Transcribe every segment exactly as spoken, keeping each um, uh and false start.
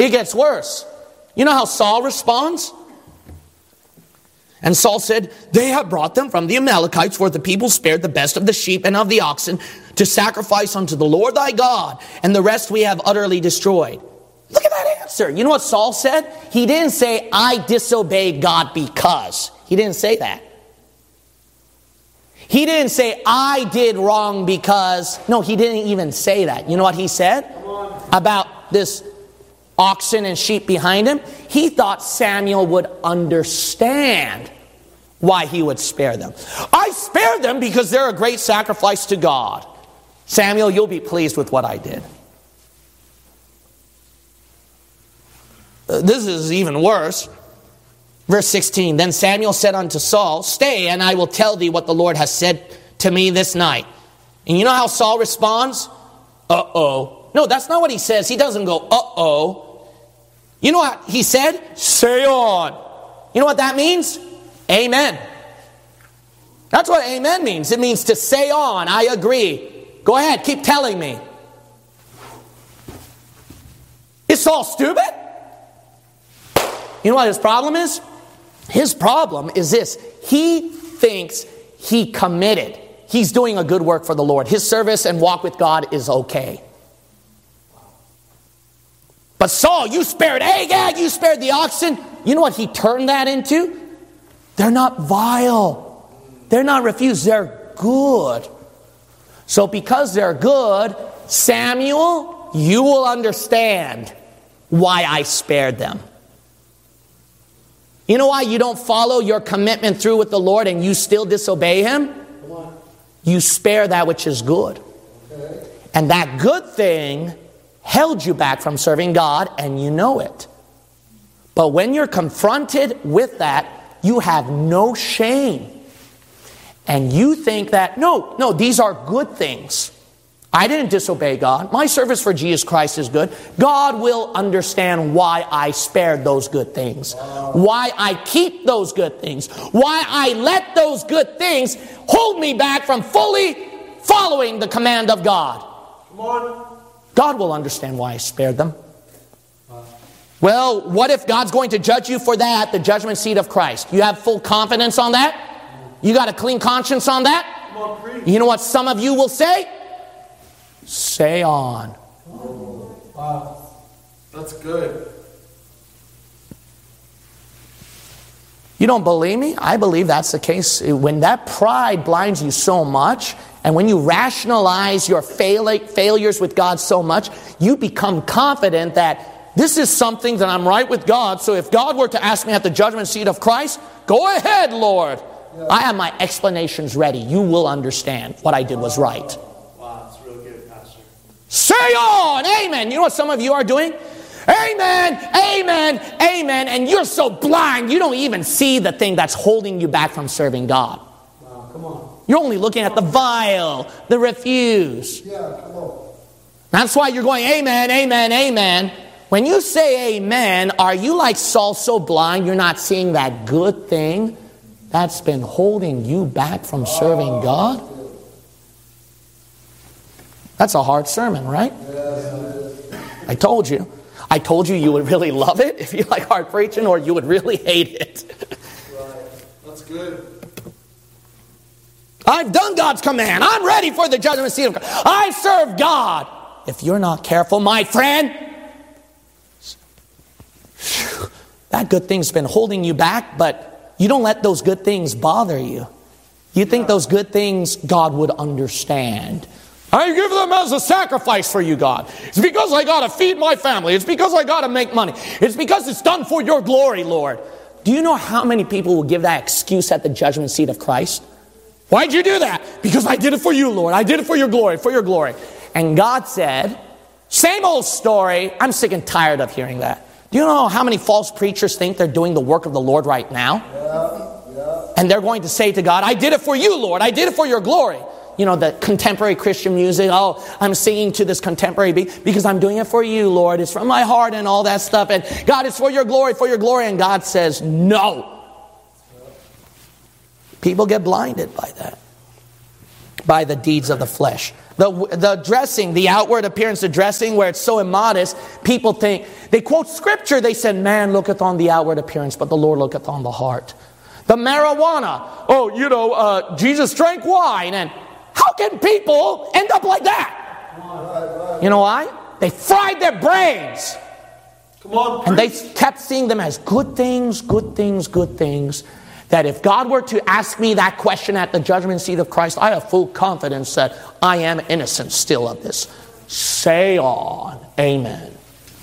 It gets worse. You know how Saul responds? And Saul said, they have brought them from the Amalekites, where the people spared the best of the sheep and of the oxen to sacrifice unto the Lord thy God, and the rest we have utterly destroyed. Look at that answer. You know what Saul said? He didn't say, I disobeyed God because. He didn't say that. He didn't say, I did wrong because. No, he didn't even say that. You know what he said about this oxen and sheep behind him? He thought Samuel would understand why he would spare them. I spared them because they're a great sacrifice to God. Samuel, you'll be pleased with what I did. Uh, this is even worse. Verse sixteen, then Samuel said unto Saul, stay, and I will tell thee what the Lord has said to me this night. And you know how Saul responds? Uh-oh. No, that's not what he says. He doesn't go, uh-oh. You know what he said? Say on. You know what that means? Amen. That's what amen means. It means to say on. I agree. Go ahead, keep telling me. Is Saul stupid? You know what his problem is? His problem is this. He thinks he committed. He's doing a good work for the Lord. His service and walk with God is okay. But Saul, you spared Agag, you spared the oxen. You know what he turned that into? They're not vile. They're not refused. They're good. So because they're good, Samuel, you will understand why I spared them. You know why you don't follow your commitment through with the Lord and you still disobey Him? You spare that which is good. Okay. And that good thing held you back from serving God, and you know it. But when you're confronted with that, you have no shame. And you think that, no, no, these are good things. I didn't disobey God. My service for Jesus Christ is good. God will understand why I spared those good things. Why I keep those good things. Why I let those good things hold me back from fully following the command of God. Come on. God will understand why I spared them. Well, what if God's going to judge you for that, the judgment seat of Christ? You have full confidence on that? You got a clean conscience on that? You know what some of you will say? Say on. Oh, wow. That's good. You don't believe me? I believe that's the case. When that pride blinds you so much, and when you rationalize your fail- failures with God so much, you become confident that this is something that I'm right with God. So if God were to ask me at the judgment seat of Christ, go ahead, Lord. Yeah. I have my explanations ready. You will understand what I did was right. Wow, that's real good, Pastor. Say on! Amen. You know what some of you are doing? Amen, amen, amen. And you're so blind, you don't even see the thing that's holding you back from serving God. Wow, come on. You're only looking at the vile, the refuse. Yeah, come on. That's why you're going, amen, amen, amen. When you say amen, are you like Saul, so blind you're not seeing that good thing that's been holding you back from serving God? That's a hard sermon, right? I told you. I told you you would really love it if you like hard preaching, or you would really hate it. Right. That's good. I've done God's command. I'm ready for the judgment seat of God. I serve God. If you're not careful, my friend, that good thing's been holding you back, but you don't let those good things bother you. You think those good things God would understand. I give them as a sacrifice for you, God. It's because I got to feed my family. It's because I got to make money. It's because it's done for your glory, Lord. Do you know how many people will give that excuse at the judgment seat of Christ? Why'd you do that? Because I did it for you, Lord. I did it for your glory, for your glory. And God said, same old story. I'm sick and tired of hearing that. Do you know how many false preachers think they're doing the work of the Lord right now? Yeah, yeah. And they're going to say to God, I did it for you, Lord. I did it for your glory. You know, the contemporary Christian music. Oh, I'm singing to this contemporary beat because I'm doing it for you, Lord. It's from my heart and all that stuff. And God, it's for your glory, for your glory. And God says, no. People get blinded by that. by the deeds of the flesh. The, the dressing, the outward appearance of dressing, where it's so immodest, people think, they quote scripture, they said, man looketh on the outward appearance, but the Lord looketh on the heart. The marijuana, oh, you know, uh, Jesus drank wine, and how can people end up like that? You know why? They fried their brains. Come on, and they kept seeing them as good things, good things, good things. That if God were to ask me that question at the judgment seat of Christ, I have full confidence that I am innocent still of this. Say on. Amen.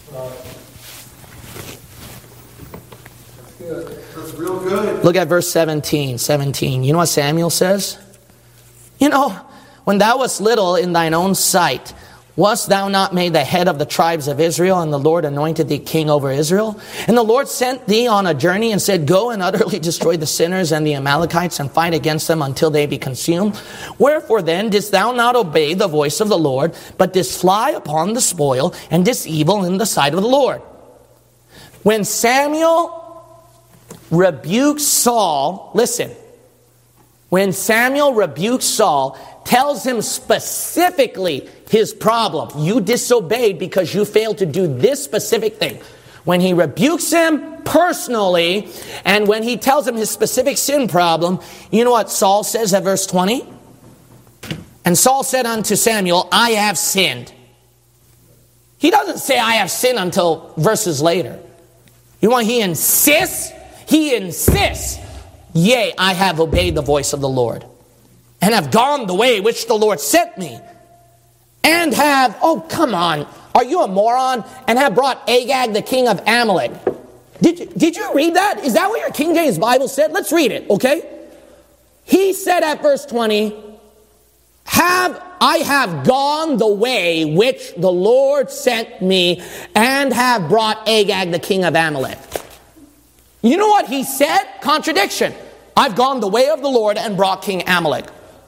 That's good. That's real good. Look at verse seventeen. seventeen. You know what Samuel says? You know, when thou wast little in thine own sight, wast thou not made the head of the tribes of Israel, and the Lord anointed thee king over Israel? And the Lord sent thee on a journey and said, go and utterly destroy the sinners and the Amalekites and fight against them until they be consumed. Wherefore then didst thou not obey the voice of the Lord, but didst fly upon the spoil and didst evil in the sight of the Lord? When Samuel rebukes Saul, listen, when Samuel rebukes Saul, tells him specifically his problem. You disobeyed because you failed to do this specific thing. When he rebukes him personally, and when he tells him his specific sin problem, you know what Saul says at verse twenty? And Saul said unto Samuel, I have sinned. He doesn't say I have sinned until verses later. You want he insists? He insists, yea, I have obeyed the voice of the Lord, and have gone the way which the Lord sent me, and have, oh, come on, are you a moron? And have brought Agag, the king of Amalek. Did you, did you read that? Is that what your King James Bible said? Let's read it, okay? He said at verse twenty, have I have gone the way which the Lord sent me, and have brought Agag, the king of Amalek. You know what he said? Contradiction. I've gone the way of the Lord and brought King Amalek.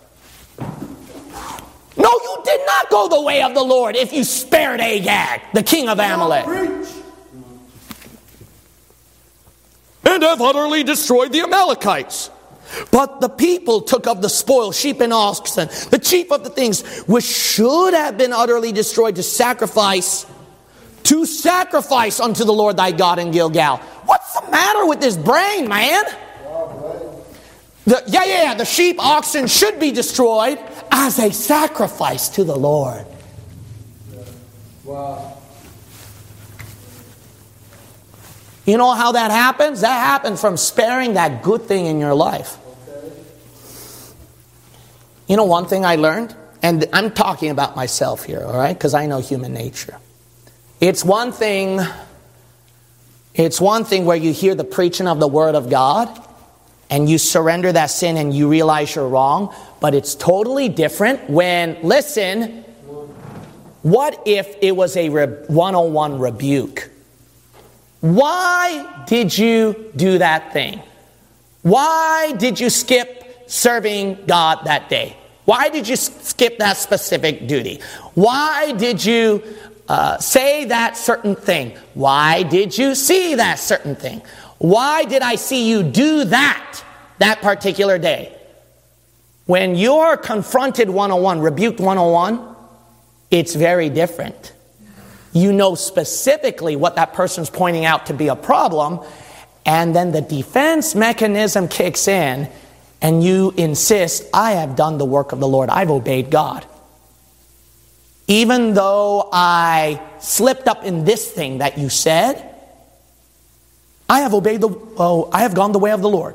No, you did not go the way of the Lord if you spared Agag, the king of Amalek. And have utterly destroyed the Amalekites. But the people took of the spoil, sheep and oxen, the chief of the things which should have been utterly destroyed, to sacrifice, to sacrifice unto the Lord thy God in Gilgal. What's the matter with this brain, man? The, yeah, yeah, yeah, the sheep, oxen should be destroyed as a sacrifice to the Lord. Wow. You know how that happens? That happens from sparing that good thing in your life. Okay. You know one thing I learned? And I'm talking about myself here, all right? Because I know human nature. It's one thing, it's one thing where you hear the preaching of the Word of God, and you surrender that sin and you realize you're wrong. But it's totally different when, listen, what if it was a one oh one rebuke? Why did you do that thing? Why did you skip serving God that day? Why did you skip that specific duty? Why did you uh, say that certain thing? Why did you see that certain thing? Why did I see you do that, that particular day? When you're confronted one oh one, rebuked one oh one, it's very different. You know specifically what that person's pointing out to be a problem, and then the defense mechanism kicks in, and you insist, I have done the work of the Lord. I've obeyed God. Even though I slipped up in this thing that you said, I have obeyed the, oh, I have gone the way of the Lord.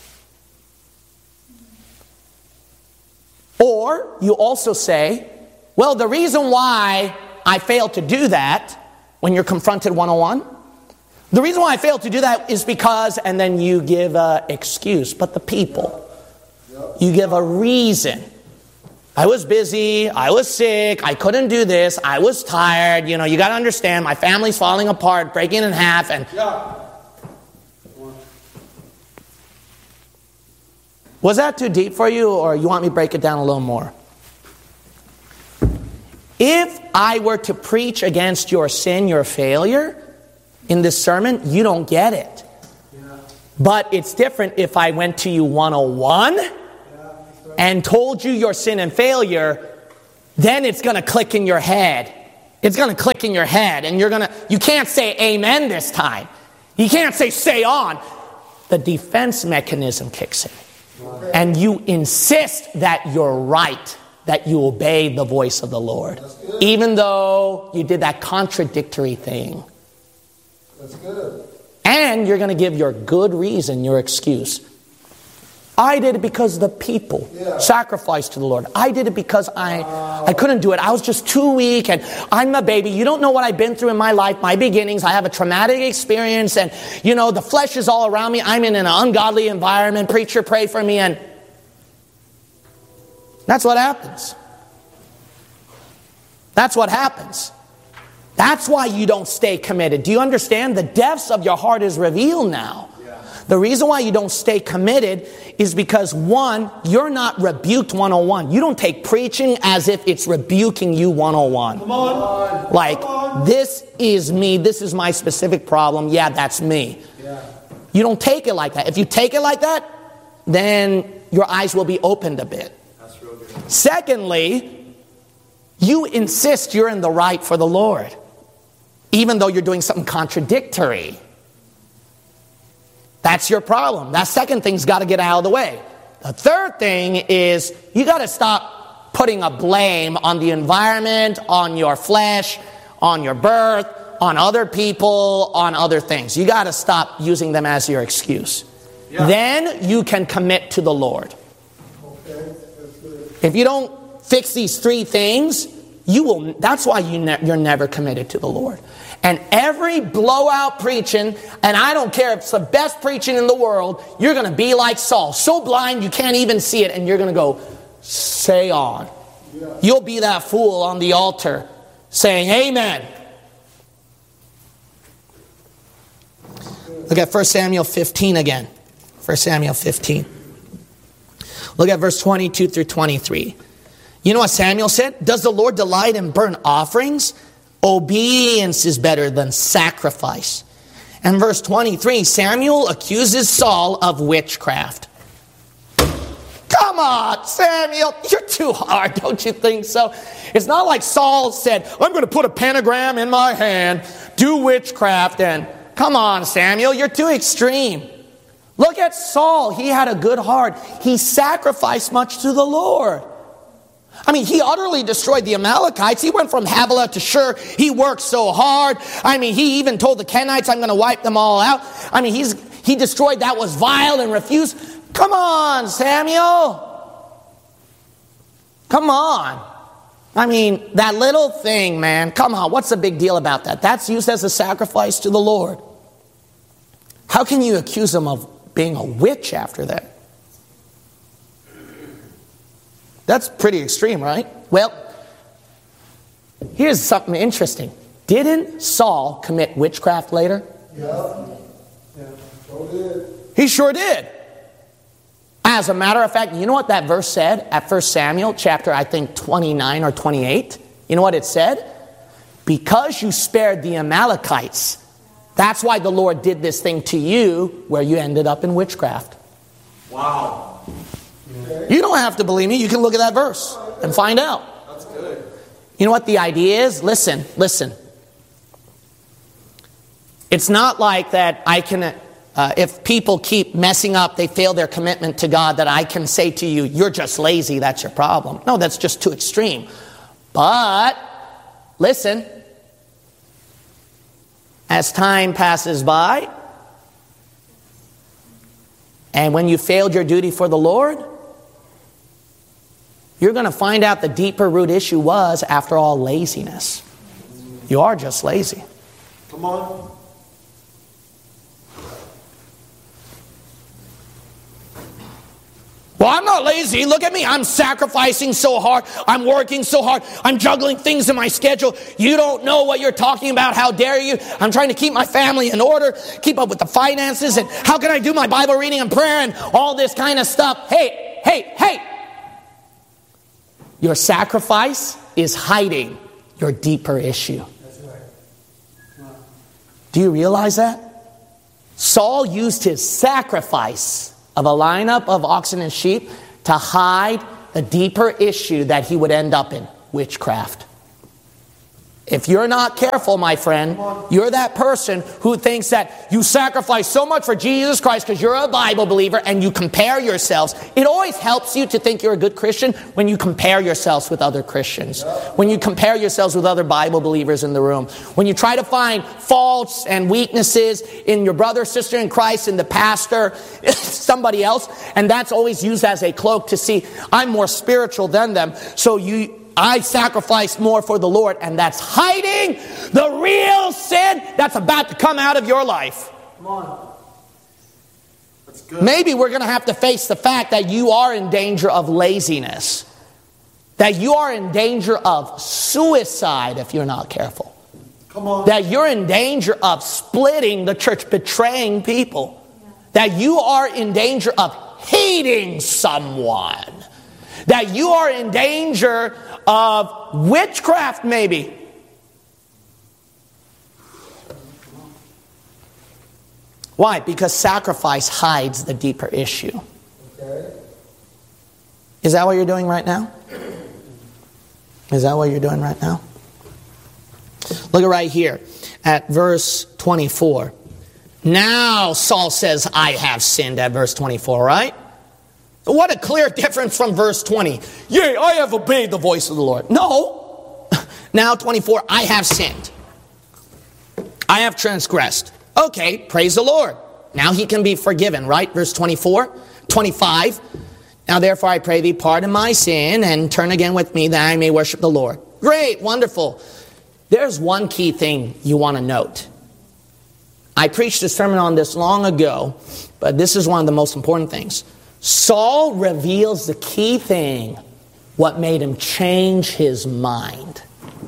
Or you also say, well, the reason why I failed to do that when you're confronted one oh one, the reason why I failed to do that is because, and then you give an excuse, but the people, you give a reason. I was busy, I was sick, I couldn't do this, I was tired, you know, you got to understand, my family's falling apart, breaking in half, and... Yeah. Was that too deep for you, or you want me to break it down a little more? If I were to preach against your sin, your failure, in this sermon, you don't get it. Yeah. But it's different if I went to you one oh one, Yeah, that's and told you your sin and failure, then it's going to click in your head. It's going to click in your head, and you're going to, you can't say amen this time. You can't say stay on. The defense mechanism kicks in. And you insist that you're right, that you obey the voice of the Lord. Even though you did that contradictory thing. That's good. And you're going to give your good reason, your excuse. I did it because the people yeah. sacrificed to the Lord. I did it because I I couldn't do it. I was just too weak, and I'm a baby. You don't know what I've been through in my life, my beginnings. I have a traumatic experience, and you know, the flesh is all around me. I'm in an ungodly environment. Preacher, pray for me. And that's what happens. That's what happens. That's why you don't stay committed. Do you understand? The depths of your heart is revealed now. The reason why you don't stay committed is because, one, you're not rebuked one oh one. You don't take preaching as if it's rebuking you one oh one. Come on. Like, Come on. This is me. This is my specific problem. Yeah, that's me. Yeah. You don't take it like that. If you take it like that, then your eyes will be opened a bit. That's real good. Secondly, you insist you're in the right for the Lord, even though you're doing something contradictory. That's your problem. That second thing's got to get out of the way. The third thing is you got to stop putting a blame on the environment, on your flesh, on your birth, on other people, on other things. You got to stop using them as your excuse. Yeah. Then you can commit to the Lord. Okay. That's good. If you don't fix these three things, you will. That's why you ne- you're never committed to the Lord. And every blowout preaching, and I don't care if it's the best preaching in the world, you're going to be like Saul, so blind you can't even see it, and you're going to go, say on. Yeah. You'll be that fool on the altar saying, amen. Look at First Samuel fifteen again. First Samuel fifteen. Look at verse twenty-two through twenty-three. You know what Samuel said? Does the Lord delight in burnt offerings? Obedience is better than sacrifice. And verse twenty-three, Samuel accuses Saul of witchcraft. Come on, Samuel, you're too hard, don't you think so? It's not like Saul said, I'm going to put a pentagram in my hand, do witchcraft, and come on, Samuel, you're too extreme. Look at Saul. He had a good heart. He sacrificed much to the Lord. I mean, he utterly destroyed the Amalekites. He went from Havilah to Shur. He worked so hard. I mean, he even told the Kenites, I'm going to wipe them all out. I mean, he's he destroyed that was vile and refused. Come on, Samuel. Come on. I mean, that little thing, man. Come on, what's the big deal about that? That's used as a sacrifice to the Lord. How can you accuse him of being a witch after that? That's pretty extreme, right? Well, here's something interesting. Didn't Saul commit witchcraft later? Yeah. Yeah. Sure did. He sure did. As a matter of fact, you know what that verse said at First Samuel chapter, I think, twenty-nine or twenty-eight? You know what it said? Because you spared the Amalekites, that's why the Lord did this thing to you where you ended up in witchcraft. Wow. You don't have to believe me. You can look at that verse and find out. That's good. You know what the idea is? Listen, listen. It's not like that I can, uh, if people keep messing up, they fail their commitment to God, that I can say to you, you're just lazy, that's your problem. No, that's just too extreme. But, listen, as time passes by, and when you failed your duty for the Lord, you're going to find out the deeper root issue was, after all, laziness. You are just lazy. Come on. Well, I'm not lazy. Look at me. I'm sacrificing so hard. I'm working so hard. I'm juggling things in my schedule. You don't know what you're talking about. How dare you? I'm trying to keep my family in order, keep up with the finances, and how can I do my Bible reading and prayer and all this kind of stuff? Hey, hey, hey. Your sacrifice is hiding your deeper issue. That's right. Do you realize that? Saul used his sacrifice of a lineup of oxen and sheep to hide the deeper issue that he would end up in, witchcraft. If you're not careful, my friend, you're that person who thinks that you sacrifice so much for Jesus Christ because you're a Bible believer and you compare yourselves. It always helps you to think you're a good Christian when you compare yourselves with other Christians. When you compare yourselves with other Bible believers in the room. When you try to find faults and weaknesses in your brother, sister in Christ, in the pastor, somebody else. And that's always used as a cloak to see, I'm more spiritual than them. So you... I sacrificed more for the Lord, and that's hiding the real sin that's about to come out of your life. Come on. That's good. Maybe we're going to have to face the fact that you are in danger of laziness. That you are in danger of suicide if you're not careful. Come on. That you're in danger of splitting the church, betraying people. That you are in danger of hating someone. That you are in danger of witchcraft, maybe. Why? Because sacrifice hides the deeper issue. Okay. Is that what you're doing right now? Is that what you're doing right now? Look at right here at verse twenty-four. Now Saul says, I have sinned, at verse twenty-four, right? What a clear difference from verse twenty. Yea, I have obeyed the voice of the Lord. No. Now twenty-four, I have sinned. I have transgressed. Okay, praise the Lord. Now he can be forgiven, right? Verse twenty-four, twenty-five. Now therefore I pray thee, pardon my sin, and turn again with me that I may worship the Lord. Great, wonderful. There's one key thing you want to note. I preached a sermon on this long ago, but this is one of the most important things. Saul reveals the key thing, what made him change his mind.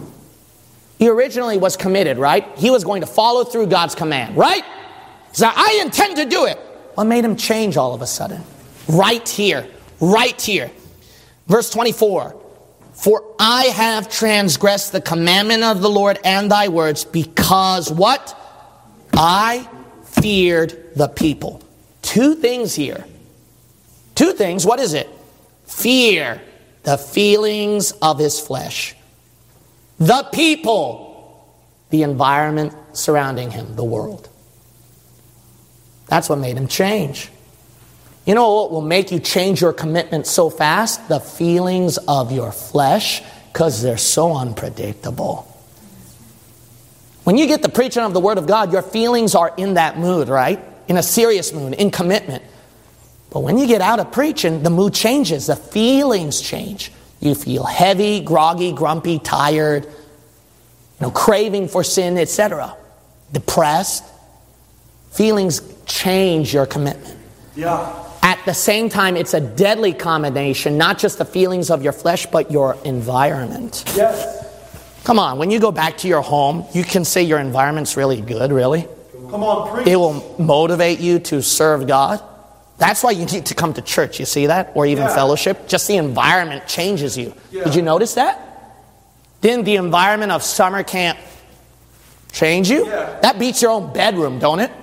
He originally was committed, right? He was going to follow through God's command, right? He said, I intend to do it. What made him change all of a sudden? Right here, right here. Verse twenty-four. For I have transgressed the commandment of the Lord and thy words, because what? I feared the people. Two things here. Two things. What is it? Fear. The feelings of his flesh. The people. The environment surrounding him. The world. That's what made him change. You know what will make you change your commitment so fast? The feelings of your flesh, because they're so unpredictable. When you get the preaching of the Word of God, your feelings are in that mood, right? In a serious mood, in commitment. But when you get out of preaching, the mood changes. The feelings change. You feel heavy, groggy, grumpy, tired, you know, craving for sin, et cetera. Depressed. Feelings change your commitment. Yeah. At the same time, it's a deadly combination, not just the feelings of your flesh, but your environment. Yes. Come on, when you go back to your home, you can say your environment's really good, really. Come on, preach. It will motivate you to serve God. That's why you need to come to church, you see that? Or even Yeah. fellowship. Just the environment changes you. Yeah. Did you notice that? Didn't the environment of summer camp change you? Yeah. That beats your own bedroom, don't it?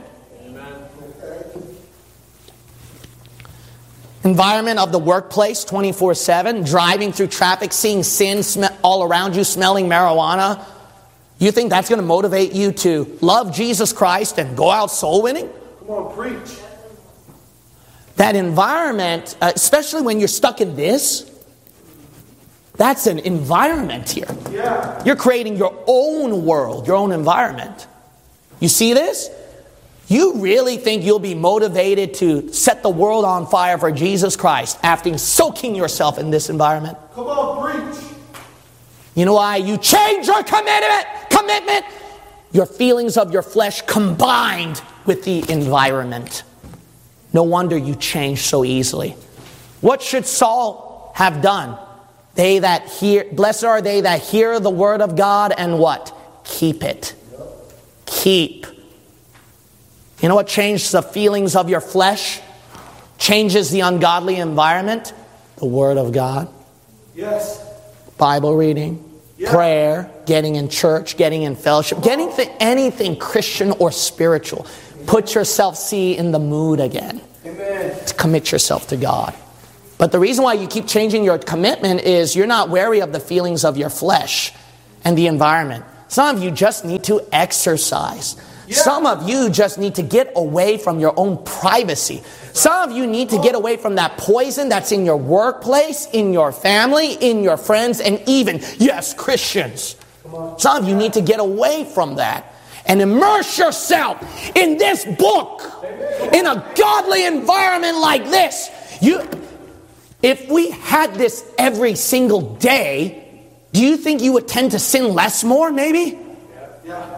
Environment of the workplace, twenty-four seven, driving through traffic, seeing sin sm- all around you, smelling marijuana. You think that's going to motivate you to love Jesus Christ and go out soul winning? Come on, preach. That environment, uh, especially when you're stuck in this, that's an environment here. Yeah. You're creating your own world, your own environment. You see this? You really think you'll be motivated to set the world on fire for Jesus Christ after soaking yourself in this environment? Come on, preach. You know why? You change your commitment, commitment. Your feelings of your flesh combined with the environment. No wonder you change so easily. What should Saul have done? They that hear, blessed are they that hear the word of God and what? Keep it. Keep. You know what changed the feelings of your flesh? Changes the ungodly environment? The Word of God. Yes. Bible reading. Yeah. Prayer. Getting in church. Getting in fellowship. Getting th- anything Christian or spiritual. Put yourself, see, in the mood again. Amen. To commit yourself to God. But the reason why you keep changing your commitment is you're not wary of the feelings of your flesh and the environment. Some of you just need to exercise. Yeah. Some of you just need to get away from your own privacy. Some of you need to get away from that poison that's in your workplace, in your family, in your friends, and even, yes, Christians. Some of you need to get away from that and immerse yourself in this book, in a godly environment like this. You, if we had this every single day, do you think you would tend to sin less more, maybe? Yeah.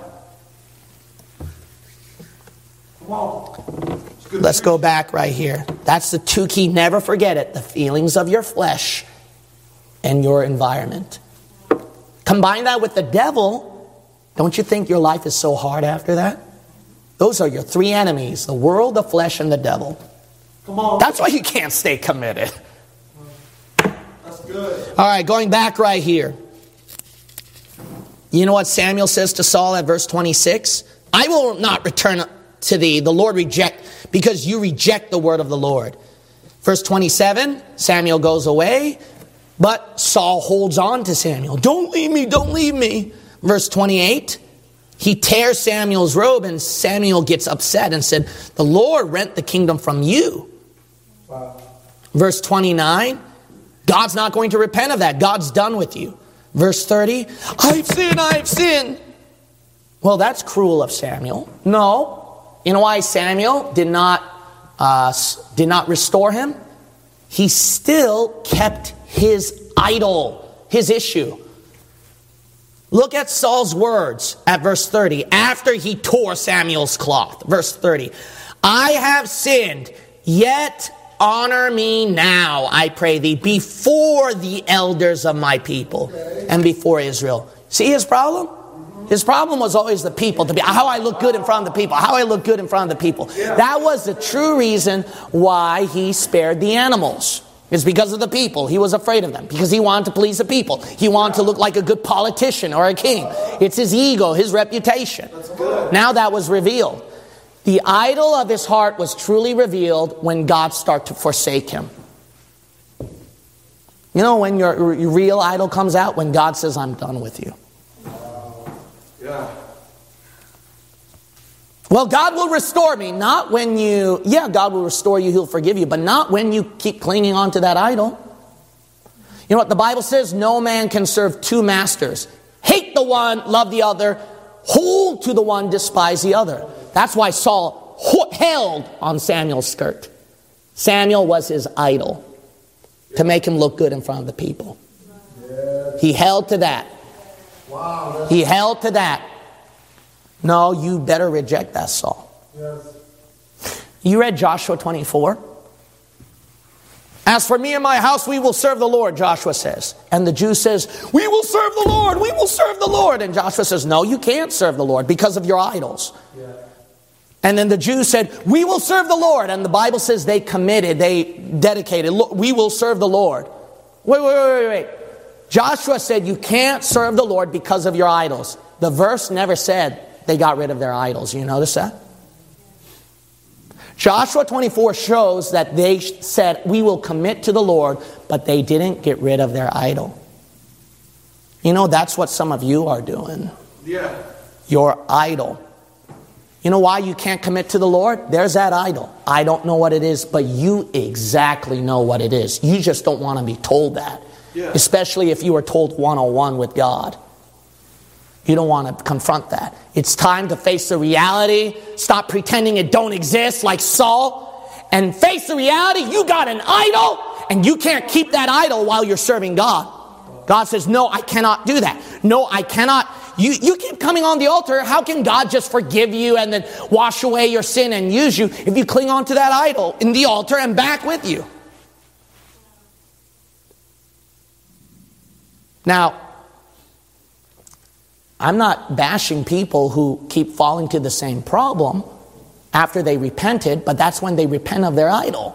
Come on. Let's go back right here. That's the two key. Never forget it. The feelings of your flesh and your environment. Combine that with the devil. Don't you think your life is so hard after that? Those are your three enemies. The world, the flesh, and the devil. Come on. That's why you can't stay committed. That's good. All right, going back right here. You know what Samuel says to Saul at verse twenty-six? I will not return to thee. The Lord reject, because you reject the word of the Lord. Verse twenty-seven, Samuel goes away, but Saul holds on to Samuel. Don't leave me, don't leave me. Verse twenty-eight, he tears Samuel's robe, and Samuel gets upset and said, the Lord rent the kingdom from you. Wow. Verse twenty-nine, God's not going to repent of that. God's done with you. Verse thirty, I've sinned, I've sinned. Well, that's cruel of Samuel. No. You know why Samuel did not uh, did not restore him? He still kept his idol, his issue. Look at Saul's words at verse thirty. After he tore Samuel's cloth. Verse thirty. I have sinned, yet honor me now, I pray thee, before the elders of my people and before Israel. See his problem? His problem was always the people, to be how I look good in front of the people, how I look good in front of the people. That was the true reason why he spared the animals. It's because of the people. He was afraid of them because he wanted to please the people. He wanted to look like a good politician or a king. It's his ego, his reputation. Now that was revealed. The idol of his heart was truly revealed when God started to forsake him. You know when your, your real idol comes out? When God says, I'm done with you. Yeah. Well, God will restore me. Not when you, yeah, God will restore you, He'll forgive you, but not when you keep clinging on to that idol. You know what the Bible says? No man can serve two masters. Hate the one, love the other. Hold to the one, despise the other. That's why Saul held on Samuel's skirt. Samuel was his idol to make him look good in front of the people. He held to that. Wow, he held to that. No, you better reject that, Saul. Yes. You read Joshua twenty-four? As for me and my house, we will serve the Lord, Joshua says. And the Jew says, we will serve the Lord, we will serve the Lord. And Joshua says, no, you can't serve the Lord because of your idols. Yeah. And then the Jews said, we will serve the Lord. And the Bible says they committed, they dedicated, we will serve the Lord. Wait, wait, wait, wait, wait. Joshua said you can't serve the Lord because of your idols. The verse never said they got rid of their idols. You notice that? Joshua twenty-four shows that they said we will commit to the Lord, but they didn't get rid of their idol. You know, that's what some of you are doing. Yeah. Your idol. You know why you can't commit to the Lord? There's that idol. I don't know what it is, but you exactly know what it is. You just don't want to be told that. Yeah. Especially if you were told one oh one with God. You don't want to confront that. It's time to face the reality. Stop pretending it don't exist like Saul. And face the reality. You got an idol. And you can't keep that idol while you're serving God. God says, no, I cannot do that. No, I cannot. You, you keep coming on the altar. How can God just forgive you and then wash away your sin and use you if you cling on to that idol in the altar and back with you? Now, I'm not bashing people who keep falling to the same problem after they repented, but that's when they repent of their idol.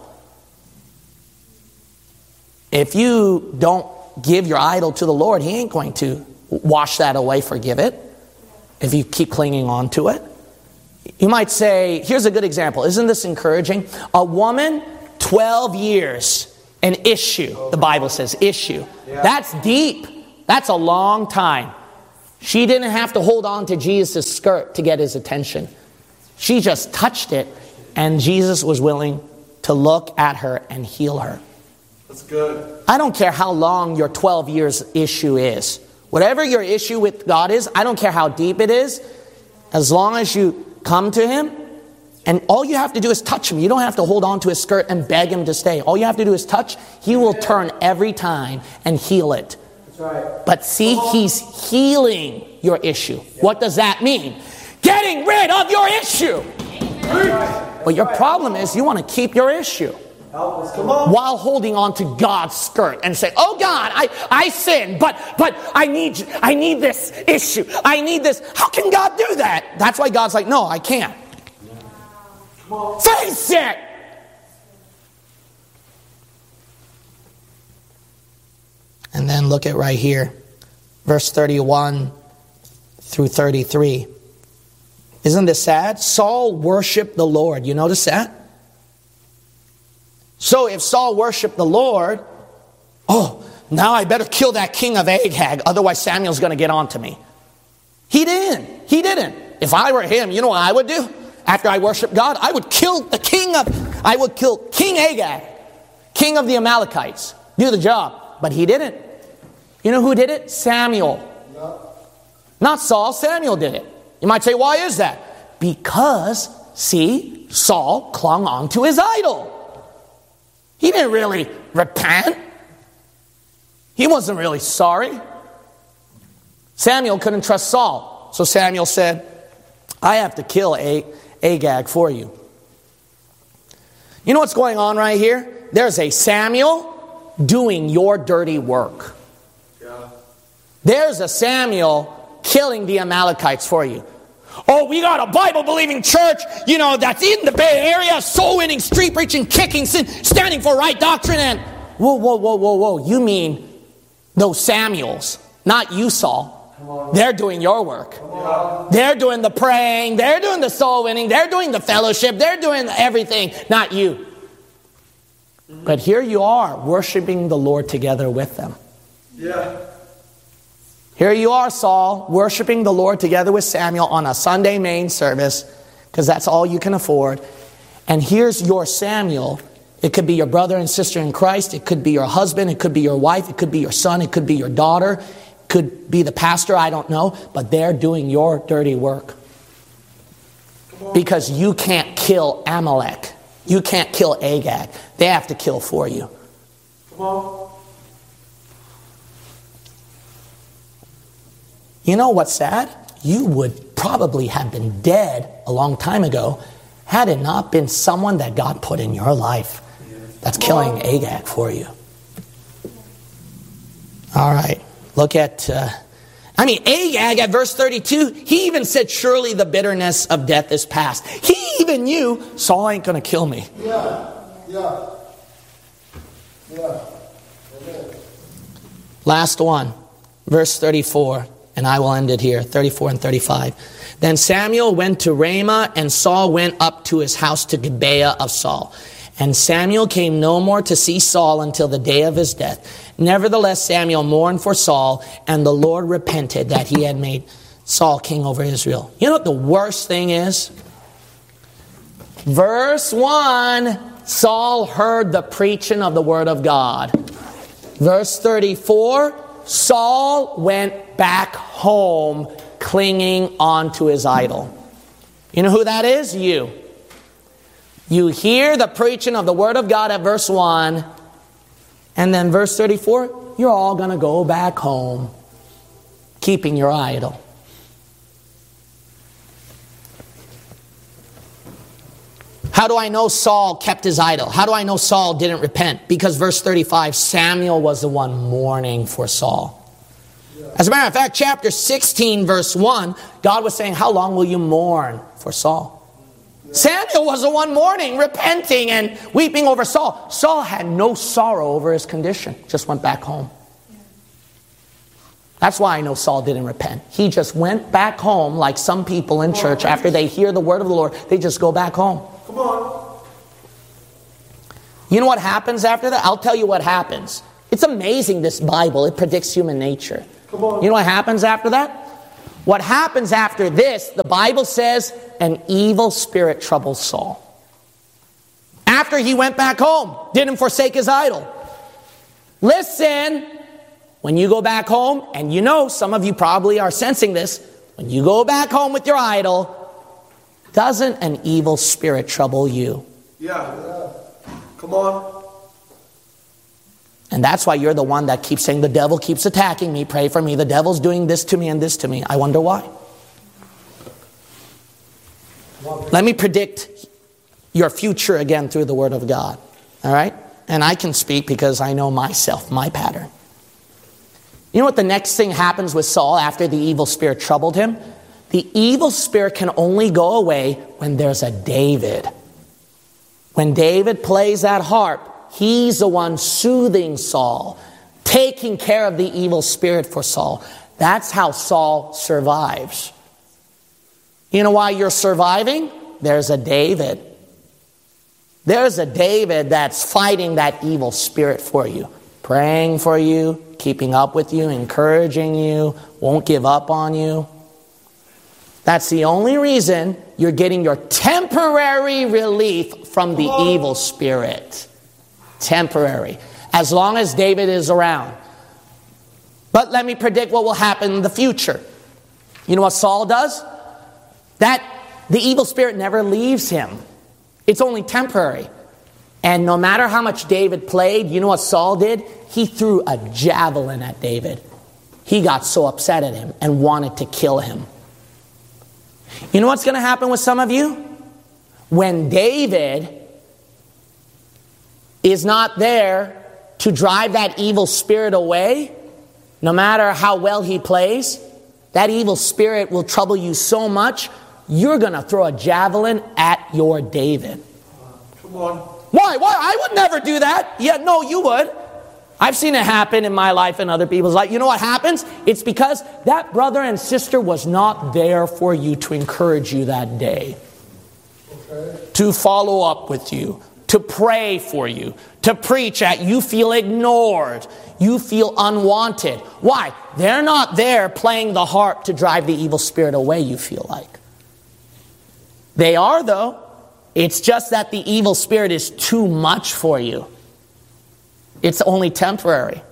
If you don't give your idol to the Lord, He ain't going to wash that away, forgive it, if you keep clinging on to it. You might say, here's a good example. Isn't this encouraging? A woman, twelve years An issue, the Bible says, issue. Yeah. That's deep. That's a long time. She didn't have to hold on to Jesus' skirt to get his attention. She just touched it, and Jesus was willing to look at her and heal her. That's good. I don't care how long your twelve years issue is. Whatever your issue with God is, I don't care how deep it is. As long as you come to him, and all you have to do is touch him. You don't have to hold on to his skirt and beg him to stay. All you have to do is touch. He will turn every time and heal it. That's right. But see, he's healing your issue. What does that mean? Getting rid of your issue. But your problem is you want to keep your issue Help us. Come on. while holding on to God's skirt and say, "Oh God, I, I sinned, but but I need I need this issue. I need this." How can God do that? That's why God's like, "No, I can't." Come on. Face it. And then look at right here, verse thirty-one through thirty-three. Isn't this sad? Saul worshiped the Lord. You notice that? So if Saul worshiped the Lord, oh, now I better kill that king of Agag, otherwise Samuel's going to get on to me. He didn't. He didn't. If I were him, you know what I would do? After I worship God, I would kill the king of, I would kill King Agag, king of the Amalekites. Do the job. But he didn't. You know who did it? Samuel. No. Not Saul, Samuel did it. You might say, why is that? Because, see, Saul clung on to his idol. He didn't really repent. He wasn't really sorry. Samuel couldn't trust Saul. So Samuel said, I have to kill Agag for you. You know what's going on right here? There's a Samuel doing your dirty work. Yeah. There's a Samuel killing the Amalekites for you. Oh, we got a Bible-believing church, you know, that's in the Bay Area, soul-winning, street-preaching, kicking sin, standing for right doctrine, and whoa, whoa, whoa, whoa, whoa. You mean those Samuels, not you, Saul. They're doing your work. They're doing the praying, they're doing the soul-winning, they're doing the fellowship, they're doing everything, not you. But here you are, worshiping the Lord together with them. Yeah. Here you are, Saul, worshiping the Lord together with Samuel on a Sunday main service, because that's all you can afford. And here's your Samuel. It could be your brother and sister in Christ. It could be your husband. It could be your wife. It could be your son. It could be your daughter. It could be the pastor. I don't know. But they're doing your dirty work. Because you can't kill Amalek. You can't kill Agag. They have to kill for you. Come on. You know what's sad? You would probably have been dead a long time ago had it not been someone that God put in your life that's killing Agag for you. All right. Look at, uh, I mean, Agag at verse thirty-two, he even said, surely the bitterness of death is past. He even knew, Saul ain't going to kill me. Yeah. Yeah. Yeah. Last one, verse thirty-four. And I will end it here, thirty-four and thirty-five. Then Samuel went to Ramah, and Saul went up to his house to Gibeah of Saul. And Samuel came no more to see Saul until the day of his death. Nevertheless, Samuel mourned for Saul, and the Lord repented that he had made Saul king over Israel. You know what the worst thing is? Verse one, Saul heard the preaching of the word of God. Verse thirty-four, Saul went back home clinging on to his idol. You know who that is? You. You hear the preaching of the word of God at verse one, and then verse thirty-four, you're all going to go back home keeping your idol. How do I know Saul kept his idol? How do I know Saul didn't repent? Because verse thirty-five, Samuel was the one mourning for Saul. As a matter of fact, chapter sixteen, verse one, God was saying, how long will you mourn for Saul? Samuel was the one mourning, repenting, and weeping over Saul. Saul had no sorrow over his condition, just went back home. That's why I know Saul didn't repent. He just went back home like some people in church. After they hear the word of the Lord, they just go back home. Come on. You know what happens after that? I'll tell you what happens. It's amazing, this Bible. It predicts human nature. Come on. You know what happens after that? What happens after this, the Bible says, an evil spirit troubles Saul. After he went back home, didn't forsake his idol. Listen, when you go back home, and you know, some of you probably are sensing this, when you go back home with your idol, doesn't an evil spirit trouble you? Yeah. yeah. Come on. And that's why you're the one that keeps saying, the devil keeps attacking me, pray for me, the devil's doing this to me and this to me. I wonder why. Let me predict your future again through the Word of God. All right? And I can speak because I know myself, my pattern. You know what the next thing happens with Saul after the evil spirit troubled him? The evil spirit can only go away when there's a David. When David plays that harp, he's the one soothing Saul, taking care of the evil spirit for Saul. That's how Saul survives. You know why you're surviving? There's a David. There's a David that's fighting that evil spirit for you, praying for you, keeping up with you, encouraging you, won't give up on you. That's the only reason you're getting your temporary relief from the evil spirit. Temporary. As long as David is around. But let me predict what will happen in the future. You know what Saul does? That the evil spirit never leaves him. It's only temporary. And no matter how much David played, you know what Saul did? He threw a javelin at David. He got so upset at him and wanted to kill him. You know what's going to happen with some of you? When David is not there to drive that evil spirit away, no matter how well he plays, that evil spirit will trouble you so much, you're going to throw a javelin at your David. Come on. Why? Why? I would never do that. Yeah, no, you would. I've seen it happen in my life and other people's life. You know what happens? It's because that brother and sister was not there for you to encourage you that day. Okay. To follow up with you. To pray for you. To preach at you. Feel ignored. You feel unwanted. Why? They're not there playing the harp to drive the evil spirit away, you feel like. They are, though. It's just that the evil spirit is too much for you. It's only temporary.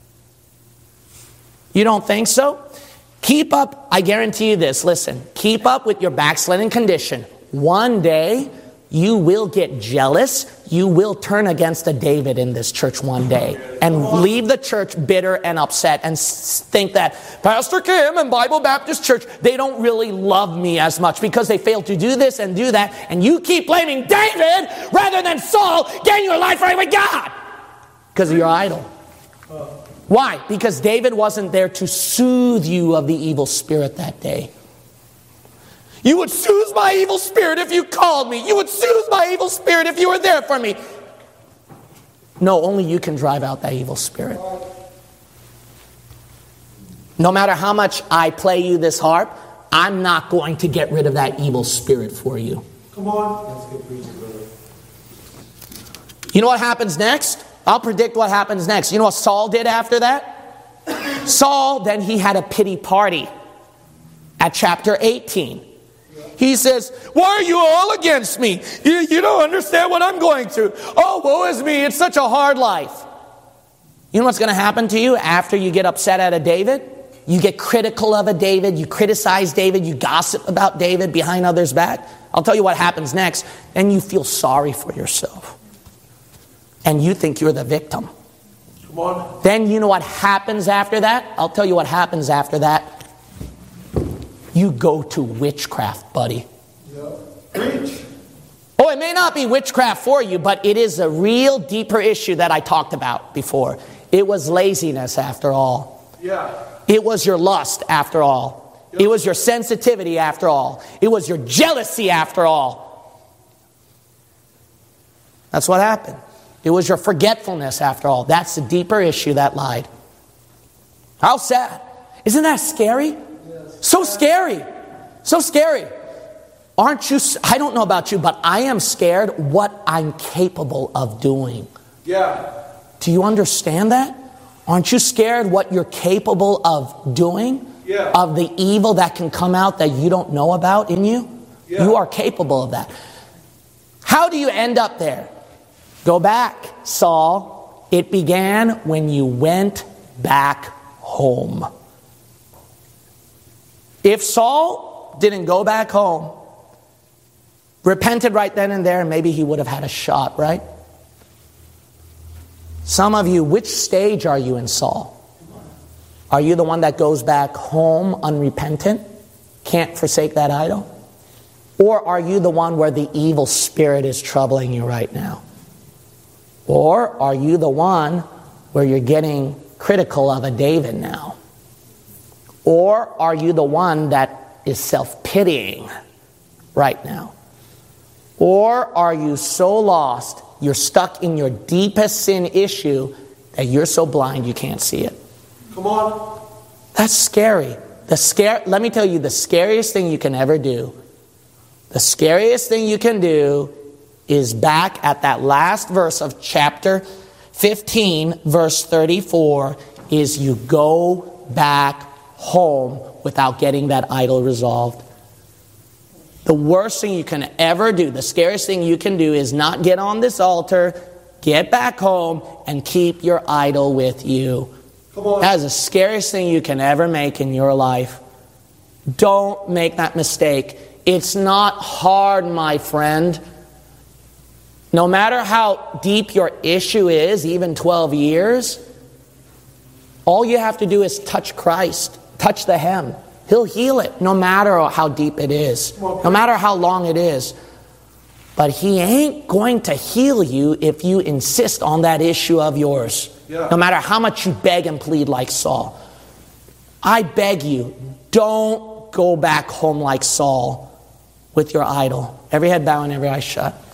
You don't think so? Keep up, I guarantee you this, listen, keep up with your backsliding condition. One day, you will get jealous. You will turn against a David in this church one day and leave the church bitter and upset and think that Pastor Kim and Bible Baptist Church, they don't really love me as much because they failed to do this and do that. And you keep blaming David rather than Saul getting your life right with God. Because of your idol. Why? Because David wasn't there to soothe you of the evil spirit that day. You would soothe my evil spirit if you called me. You would soothe my evil spirit if you were there for me. No, only you can drive out that evil spirit. No matter how much I play you this harp, I'm not going to get rid of that evil spirit for you. Come on. That's good preaching, brother. You know what happens next? I'll predict what happens next. You know what Saul did after that? Saul, then he had a pity party at chapter eighteen. He says, why are you all against me? You, you don't understand what I'm going through. Oh, woe is me. It's such a hard life. You know what's going to happen to you after you get upset at a David? You get critical of a David. You criticize David. You gossip about David behind others' back. I'll tell you what happens next. Then you feel sorry for yourself. And you think you're the victim. Come on. Then you know what happens after that? I'll tell you what happens after that. You go to witchcraft, buddy. Yeah. Preach. Oh, it may not be witchcraft for you, but it is a real deeper issue that I talked about before. It was laziness after all. Yeah. It was your lust after all. Yep. It was your sensitivity after all. It was your jealousy after all. That's what happened. It was your forgetfulness after all. That's the deeper issue that lied. How sad. Isn't that scary? Yes. So scary. So scary. Aren't you, I don't know about you, but I am scared what I'm capable of doing. Yeah. Do you understand that? Aren't you scared what you're capable of doing? Yeah. Of the evil that can come out that you don't know about in you? Yeah. You are capable of that. How do you end up there? Go back, Saul. It began when you went back home. If Saul didn't go back home, repented right then and there, maybe he would have had a shot, right? Some of you, which stage are you in, Saul? Are you the one that goes back home unrepentant, can't forsake that idol? Or are you the one where the evil spirit is troubling you right now? Or are you the one where you're getting critical of a David now? Or are you the one that is self-pitying right now? Or are you so lost, you're stuck in your deepest sin issue that you're so blind you can't see it? Come on. That's scary. The scare, let me tell you, the scariest thing you can ever do, the scariest thing you can do is back at that last verse of chapter fifteen, verse thirty-four, is you go back home without getting that idol resolved. The worst thing you can ever do, the scariest thing you can do is not get on this altar, get back home, and keep your idol with you. Come on. That is the scariest thing you can ever make in your life. Don't make that mistake. It's not hard, my friend. No matter how deep your issue is, even twelve years, all you have to do is touch Christ, touch the hem. He'll heal it, no matter how deep it is, no matter how long it is. But he ain't going to heal you if you insist on that issue of yours, yeah. No matter how much you beg and plead like Saul. I beg you, don't go back home like Saul with your idol. Every head bowed and every eye shut.